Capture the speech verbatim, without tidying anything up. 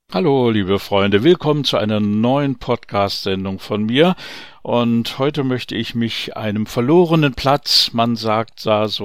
Hallo, liebe Freunde, willkommen zu einer neuen Podcast-Sendung von mir. Und heute möchte ich mich einem verlorenen Platz, man sagt da so